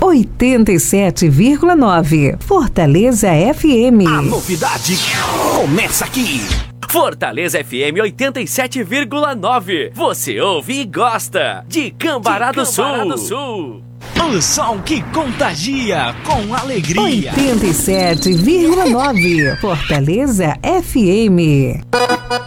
87,9. Fortaleza FM. A novidade começa aqui. Fortaleza FM 87,9. Você ouve e gosta de Cambará do Sul. O som que contagia com alegria. 87,9. Fortaleza FM.